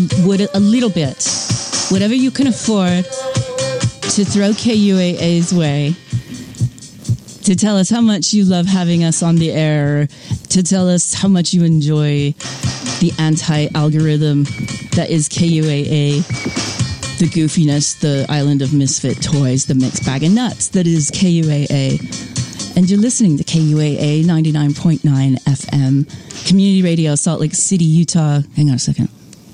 a little bit, whatever you can afford, to throw KUAA's way, to tell us how much you love having us on the air, to tell us how much you enjoy the anti-algorithm that is KUAA, the goofiness, the island of misfit toys, the mixed bag of nuts that is KUAA. And you're listening to KUAA 99.9 FM, Community Radio, Salt Lake City, Utah. Hang on a second.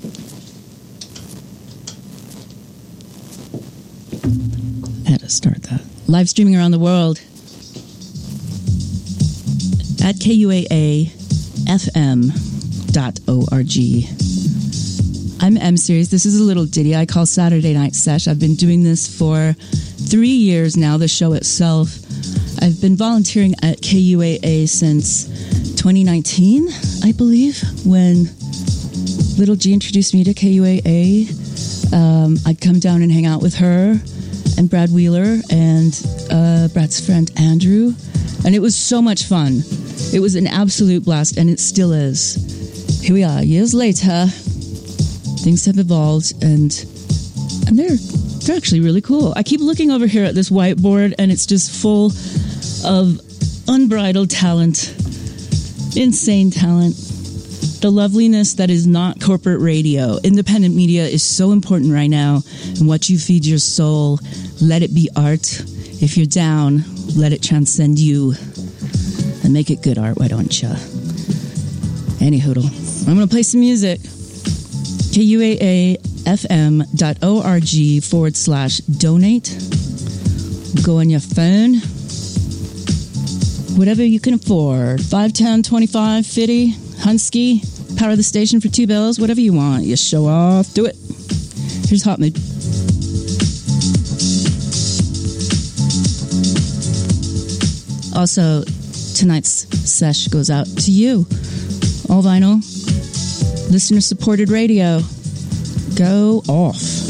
I had to start that. Live streaming around the world at KUAAFM.org. I'm M-Series. This is a little ditty I call Saturday Night Sesh. I've been doing this for 3 years now, the show itself. I've been volunteering at KUAA since 2019, I believe, when Little G introduced me to KUAA. I'd come down and hang out with her and Brad Wheeler and Brad's friend Andrew. And it was so much fun. It was an absolute blast, and it still is. Here we are, years later. Things have evolved, and they're actually really cool. I keep looking over here at this whiteboard, and it's just full of unbridled talent, insane talent. The loveliness that is not corporate radio. Independent media is so important right now. And what you feed your soul, let it be art. If you're down, let it transcend you. And make it good art, why don't you? Any hoodle. I'm going to play some music. KUAAFM.org/donate. Go on your phone. Whatever you can afford. 5, 10, 25, 50, Hunsky. Power the station for $2, whatever you want. You show off. Do it. Here's Hot Mood. Also, tonight's sesh goes out to you. All vinyl. Listener-supported radio. Go off.